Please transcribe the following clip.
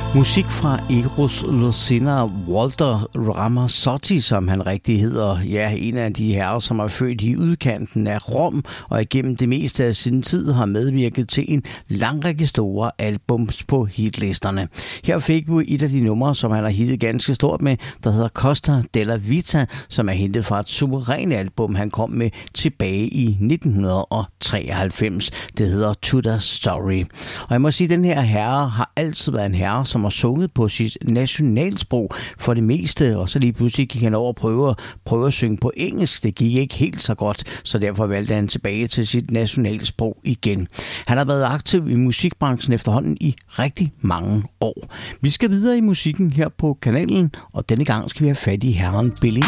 Musik fra Eros Lucena Walter Ramazzotti, som han rigtig hedder. Ja, en af de herrer, som er født i udkanten af Rom, og igennem det meste af sin tid har medvirket til en lang række store albums på hitlisterne. Her fik vi et af de numre, som han har hittet ganske stort med, der hedder Costa della Vita, som er hentet fra et suverænt album, han kom med tilbage i 1993. Det hedder Tudor Story. Og jeg må sige, at den her herre har altid været en herre, som har sunget på sit nationalsprog for det meste, og så lige pludselig gik han over og prøve at synge på engelsk. Det gik ikke helt så godt, så derfor valgte han tilbage til sit nationalsprog igen. Han har været aktiv i musikbranchen efterhånden i rigtig mange år. Vi skal videre i musikken her på kanalen, og denne gang skal vi have fat i herren Billy